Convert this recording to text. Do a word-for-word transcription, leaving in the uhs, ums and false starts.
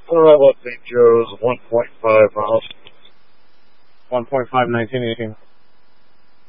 Alright, let's see, Joe's one point five miles. one point five, nineteen eighteen.